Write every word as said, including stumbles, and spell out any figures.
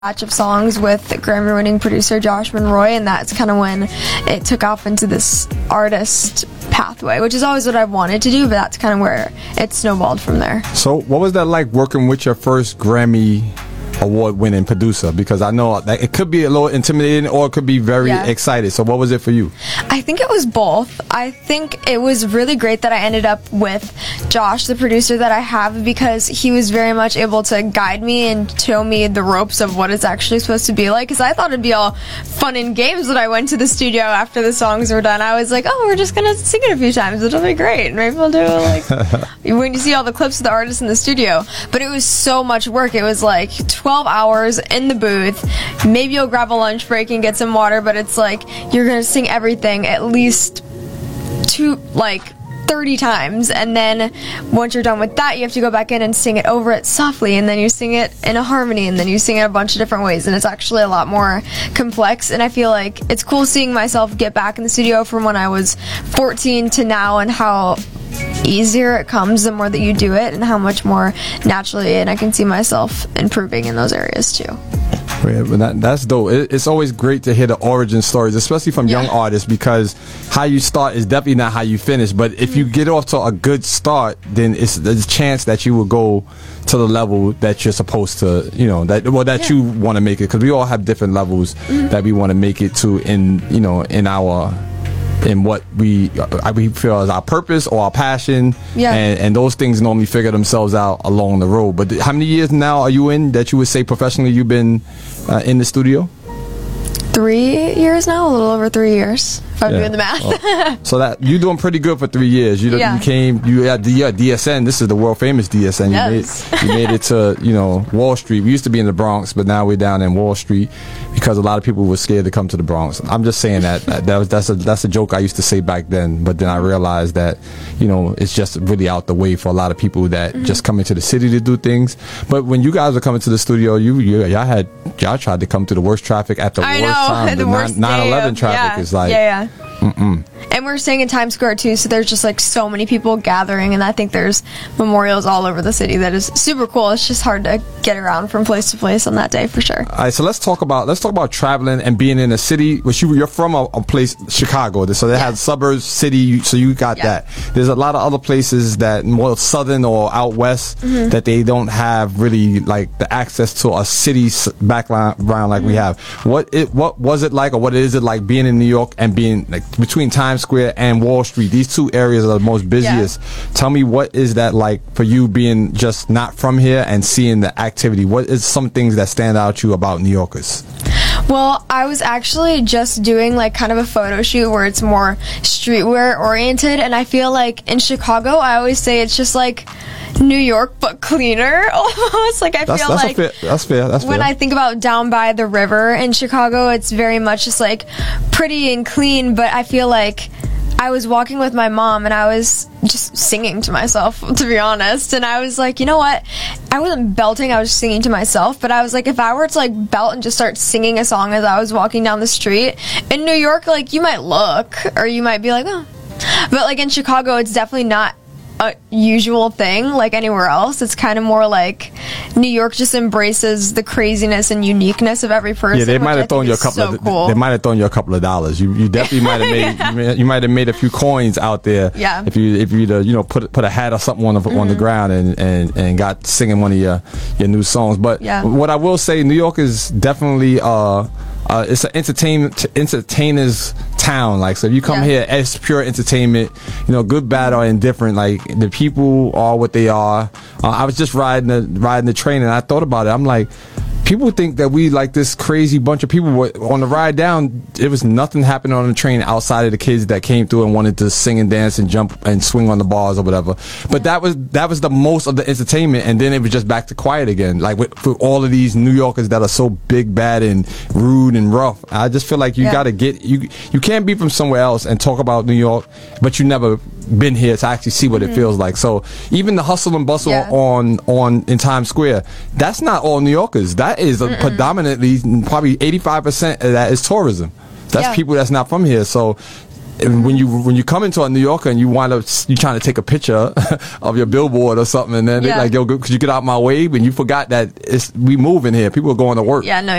batch of songs with Grammy-winning producer Josh Monroy, and that's kind of when it took off into this artist pathway, which is always what I've wanted to do, but that's kind of where it snowballed from there. So what was that like working with your first Grammy award-winning producer? Because I know that it could be a little intimidating or it could be very yeah. excited. So what was it for you? I think it was both. I think it was really great that I ended up with Josh, the producer that I have, because he was very much able to guide me and show me the ropes of what it's actually supposed to be like, because I thought it'd be all fun and games when I went to the studio after the songs were done. I was like, oh, we're just gonna sing it a few times, it'll be great. Maybe we'll do like when you see all the clips of the artists in the studio. But it was so much work. It was like twelve hours in the booth. Maybe you'll grab a lunch break and get some water, but it's like you're gonna sing everything at least two like thirty times, and then once you're done with that, you have to go back in and sing it over it softly, and then you sing it in a harmony, and then you sing it a bunch of different ways, and it's actually a lot more complex. And I feel like it's cool seeing myself get back in the studio from when I was fourteen to now, and how easier it comes the more that you do it, and how much more naturally, and I can see myself improving in those areas too. Yeah, but that, that's dope. It, it's always great to hear the origin stories, especially from yeah. young artists, because how you start is definitely not how you finish. But if mm-hmm. you get off to a good start, then it's there's a chance that you will go to the level that you're supposed to, you know, that well that yeah. you want to make it, because we all have different levels mm-hmm. that we want to make it to in, you know, in our in what we uh, we feel is our purpose or our passion, yeah. and, and those things normally figure themselves out along the road. But th- how many years now are you in that you would say professionally you've been uh, in the studio? Three years now, a little over three years, if I'm yeah. doing the math. Oh. So that you're doing pretty good for three years. You, yeah. you came, you had the yeah, D S N. This is the world famous D S N. Yes. You made, you made it to, you know, Wall Street. We used to be in the Bronx, but now we're down in Wall Street because a lot of people were scared to come to the Bronx. I'm just saying that that, that was that's a that's a joke I used to say back then, but then I realized that, you know, it's just really out the way for a lot of people that mm-hmm. just come into the city to do things. But when you guys were coming to the studio, you, you y'all had y'all tried to come to the worst traffic at the I worst know, time. the, the worst nine eleven traffic yeah, is like yeah, yeah. Mm-mm. And we're staying in Times Square too, so there's just like so many people gathering, and I think there's memorials all over the city that is super cool. It's just hard to get around from place to place on that day for sure. All right, so let's talk about let's talk about traveling and being in a city. Which you you're from a, a place, Chicago, so they yeah. have suburbs, city, so you got yeah. that. There's a lot of other places that more southern or out west mm-hmm. that they don't have really like the access to a city background like mm-hmm. we have. What it what was it like, or what is it like being in New York and being like between Times Square and Wall Street? These two areas are the most busiest. Yeah. Tell me, what is that like for you, being just not from here and seeing the activity? What is some things that stand out to you about New Yorkers? Well, I was actually just doing like kind of a photo shoot where it's more streetwear oriented, and I feel like in Chicago, I always say it's just like New York but cleaner almost. Like I that's, feel that's like fair, that's fair that's when fair. I think about down by the river in Chicago, it's very much just like pretty and clean, but I feel like I was walking with my mom and I was just singing to myself, to be honest, and I was like, you know what, I wasn't belting, I was singing to myself, but I was like, if I were to like belt and just start singing a song as I was walking down the street in New York, like you might look or you might be like, oh, but like in Chicago, it's definitely not a usual thing like anywhere else. It's kind of more like New York just embraces the craziness and uniqueness of every person. Yeah, they might have thrown you a couple so of cool. they might have thrown you a couple of dollars. You you definitely might have made yeah. you, may, you might have made a few coins out there. Yeah. If you if you you know put put a hat or something on the mm-hmm. on the ground and, and and got singing one of your your new songs. But yeah. what I will say, New York is definitely uh Uh, it's an entertainment entertainers town. Like, so if you come yeah. here, it's pure entertainment. You know, good, bad, or indifferent. Like, the people are what they are. Uh, I was just riding the riding the train, and I thought about it. I'm like, people think that we like this crazy bunch of people. On the ride down, it was nothing happening on the train outside of the kids that came through and wanted to sing and dance and jump and swing on the bars or whatever. But that was that was the most of the entertainment, and then it was just back to quiet again. Like with, for all of these New Yorkers that are so big, bad, and rude and rough, I just feel like you yeah. gotta get you. You can't be from somewhere else and talk about New York, but you never been here to actually see what mm-hmm. it feels like. So even the hustle and bustle yeah. on on in Times Square, that's not all New Yorkers. That is a predominantly probably eighty-five percent of that is tourism. That's yeah. people that's not from here. So and when you when you come into a New Yorker and you wind up you trying to take a picture of your billboard or something, and then Yeah. they like, yo, could you get out my way? When you forgot that it's we moving here, people are going to work. Yeah, no,